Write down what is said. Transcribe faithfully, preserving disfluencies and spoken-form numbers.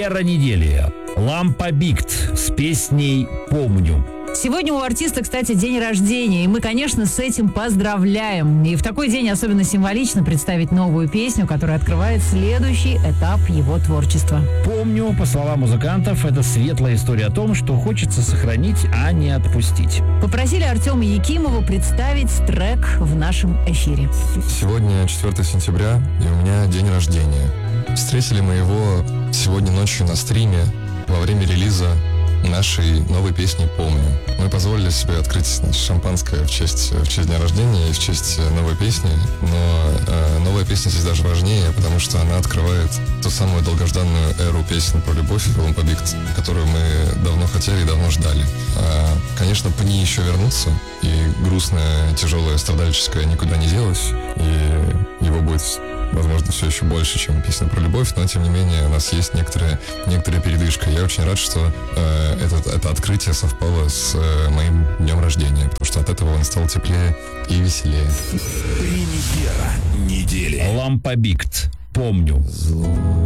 Премьера недели. Лампа Бикт с песней «Помню». Сегодня у артиста, кстати, день рождения, и мы, конечно, с этим поздравляем. И в такой день особенно символично представить новую песню, которая открывает следующий этап его творчества. «Помню», по словам музыкантов, это светлая история о том, что хочется сохранить, а не отпустить. Попросили Артема Якимова представить трек в нашем эфире. Сегодня четвёртое сентября, и у меня день рождения. Встретили мы его сегодня ночью на стриме во время релиза нашей новой песни «Помню». Мы позволили себе открыть шампанское в честь, в честь дня рождения и в честь новой песни, но э, новая песня здесь даже важнее, потому что она открывает ту самую долгожданную эру песен про любовь «Лампа Бикт», которую мы давно хотели и давно ждали. А, конечно, по ней еще вернуться, и грустное, тяжелое, страдальческое никуда не делось, и его будет, возможно, все еще больше, чем песня про любовь, но, тем не менее, у нас есть некоторая, некоторая передышка. Я очень рад, что э, это, это открытие совпало с э, моим днем рождения, потому что от этого он стал теплее и веселее. Премьера недели. Лампа Бикт. «Помню».